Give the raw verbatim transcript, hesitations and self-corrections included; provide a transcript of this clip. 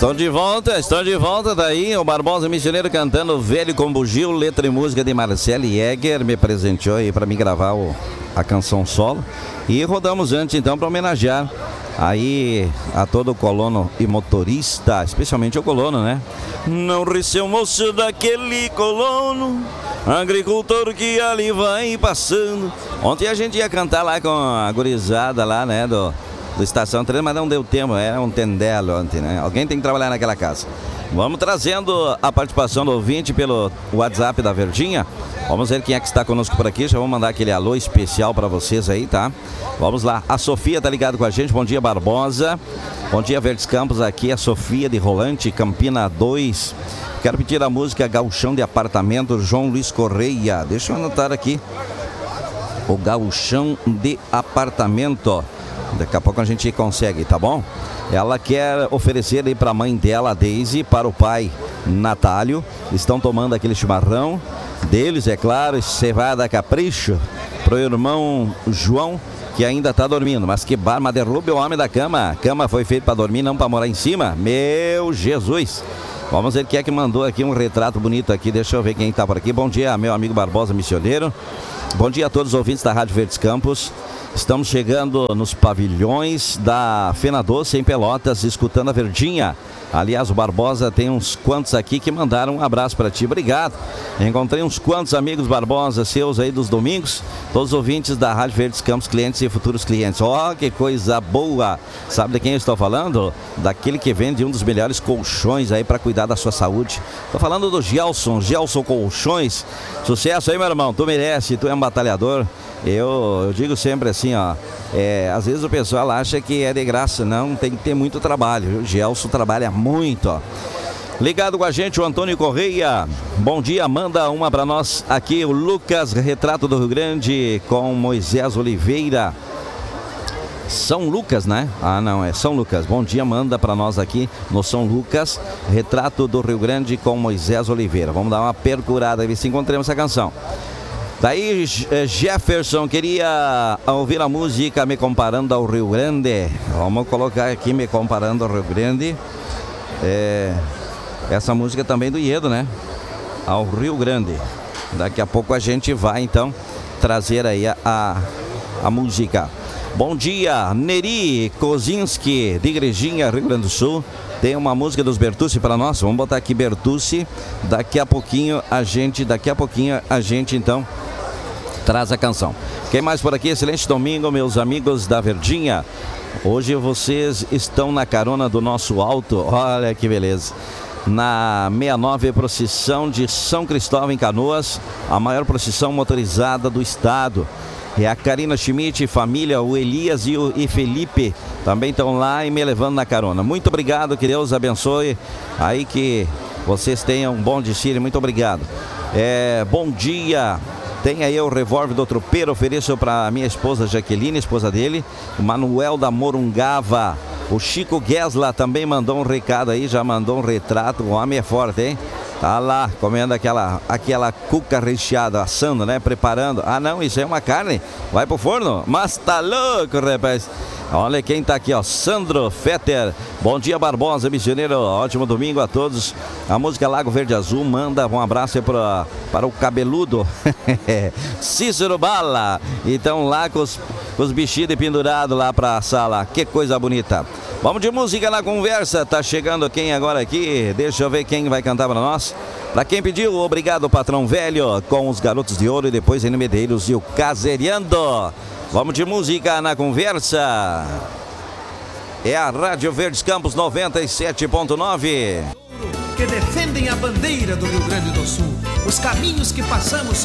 Estou de volta, estou de volta daí, o Barbosa Missioneiro cantando Velho com Bugio, letra e música de Marcelo Jäger, me presenteou aí para mim gravar o, a canção solo. E rodamos antes então para homenagear aí a todo o colono e motorista, especialmente o colono, né? Não receu moço daquele colono, agricultor que ali vai passando. Ontem a gente ia cantar lá com a gurizada lá, né, do... do Estação três, mas não deu tempo, era um tendelo ontem, né? Alguém tem que trabalhar naquela casa. Vamos trazendo a participação do ouvinte pelo WhatsApp da Verdinha. Vamos ver quem é que está conosco por aqui. Já vou mandar aquele alô especial para vocês aí, tá? Vamos lá. A Sofia tá ligada com a gente. Bom dia, Barbosa. Bom dia, Verdes Campos. Aqui a Sofia de Rolante, Campina dois. Quero pedir a música Gauchão de Apartamento, João Luiz Correia. Deixa eu anotar aqui. O Gauchão de Apartamento. Daqui a pouco a gente consegue, tá bom? Ela quer oferecer aí para a mãe dela, a Daisy, para o pai, Natálio. Estão tomando aquele chimarrão deles, é claro, cevada capricho. Pro irmão João, que ainda está dormindo. Mas que barma, derrube o homem da cama. A cama foi feita para dormir, não para morar em cima. Meu Jesus! Vamos ver quem é que mandou aqui um retrato bonito aqui. Deixa eu ver quem está por aqui. Bom dia, meu amigo Barbosa Missioneiro. Bom dia a todos os ouvintes da Rádio Verdes Campos. Estamos chegando nos pavilhões da Fena Doce em Pelotas, escutando a Verdinha. Aliás, o Barbosa tem uns quantos aqui que mandaram um abraço para ti. Obrigado. Encontrei uns quantos amigos Barbosa seus aí dos domingos, todos os ouvintes da Rádio Verdes Campos, clientes e futuros clientes. Ó, oh, que coisa boa. Sabe de quem eu estou falando? Daquele que vende um dos melhores colchões aí para cuidar da sua saúde. Estou falando do Gelson, Gelson Colchões. Sucesso aí, meu irmão. Tu merece, tu é um batalhador. Eu, eu digo sempre assim, ó, é, às vezes o pessoal acha que é de graça, não, tem que ter muito trabalho. O Gelson trabalha muito, ó. Ligado com a gente o Antônio Correia. Bom dia, manda uma para nós aqui, o Lucas, retrato do Rio Grande com Moisés Oliveira. São Lucas, né? Ah, não, é São Lucas. Bom dia, manda para nós aqui no São Lucas, retrato do Rio Grande com Moisés Oliveira. Vamos dar uma percurada e ver se encontramos essa canção. Daí Jefferson queria ouvir a música Me Comparando ao Rio Grande. Vamos colocar aqui Me Comparando ao Rio Grande. É, essa música também do Iedo, né? Ao Rio Grande. Daqui a pouco a gente vai então trazer aí a, a, a música. Bom dia, Neri Kozinski de Igrejinha, Rio Grande do Sul. Tem uma música dos Bertucci para nós. Vamos botar aqui Bertucci. Daqui a pouquinho a gente, daqui a pouquinho a gente então traz a canção. Quem mais por aqui? Excelente domingo, meus amigos da Verdinha. Hoje vocês estão na carona do nosso alto. Olha que beleza. Na sessenta e nove procissão de São Cristóvão em Canoas, a maior procissão motorizada do estado. É a Karina Schmidt, família, o Elias e o e Felipe também estão lá e me levando na carona. Muito obrigado, que Deus abençoe. Aí que vocês tenham um bom desfile, muito obrigado. É, bom dia. Tem aí o revólver do tropeiro, ofereço para minha esposa Jaqueline, esposa dele, o Manuel da Morungava. O Chico Guesla também mandou um recado aí, já mandou um retrato. O homem é forte, hein? Tá lá, comendo aquela, aquela cuca recheada, assando, né? Preparando. Ah, não, isso é uma carne. Vai pro forno? Mas tá louco, rapaz. Olha quem tá aqui, ó. Sandro Fetter. Bom dia, Barbosa Missioneiro. Ótimo domingo a todos. A música Lago Verde Azul manda um abraço aí pra, para o cabeludo Cícero Bala. Então lá com os, com os bichitos pendurados lá pra sala. Que coisa bonita. Vamos de música na conversa. Tá chegando quem agora aqui? Deixa eu ver quem vai cantar pra nós. Pra quem pediu, obrigado, Patrão Velho, com os Garotos de Ouro e depois N Medeiros e o Caseriando. Vamos de música na conversa. É a Rádio Verdes Campos noventa e sete ponto nove. Que defendem a bandeira do Rio Grande do Sul. Os caminhos que passamos